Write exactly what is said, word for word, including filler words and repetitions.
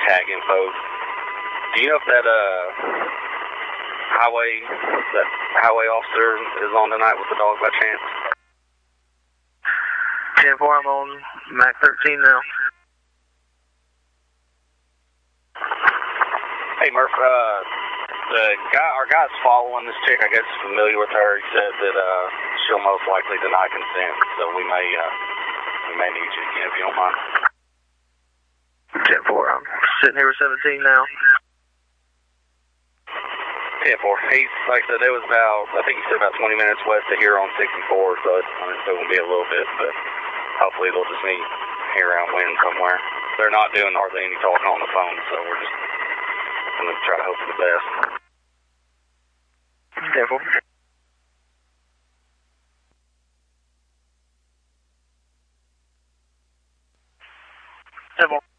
tag info. Do you know if that uh highway that highway officer is on tonight with the dog by chance? ten four, I'm on Mac thirteen now. Hey Murph, uh, the guy, our guy's following this chick. I guess is familiar with her. He said that uh, she'll most likely deny consent, so we may uh, we may need you again if you don't mind. ten four, I'm sitting here with seventeen now. ten four, he's, like I said, it was about, I think he said about twenty minutes west of here on sixty-four, so it's, it's still going to be a little bit, but hopefully they'll just meet here around Wynn somewhere. They're not doing hardly any talking on the phone, so we're just going to try to hope for the best. ten four. ten four.